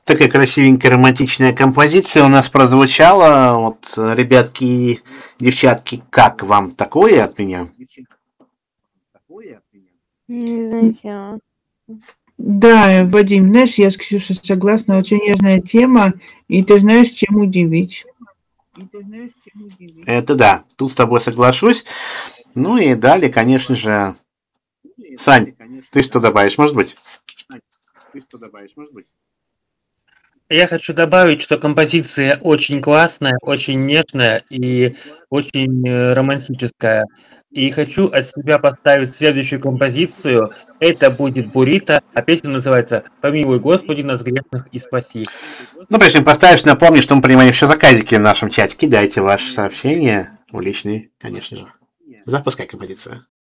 Такая красивенькая романтичная композиция у нас прозвучала. Вот, ребятки и девчатки, как вам такое от меня? Не знаю. Да, Вадим, знаешь, я с Ксюшей согласна, очень нежная тема, и ты знаешь, чем удивить. Это да, тут с тобой соглашусь. Ну и далее, конечно же... Сань, ты что добавишь, может быть? Я хочу добавить, что композиция очень классная, очень нежная и очень романтическая. И хочу от себя поставить следующую композицию. Это будет «Бурито», а песня называется «Помилуй Господи нас грешных и спаси». Ну, прежде чем поставишь, напомню, что мы принимаем еще заказики в нашем чате. Кидайте ваши сообщения в личные, конечно же. Запускай композицию.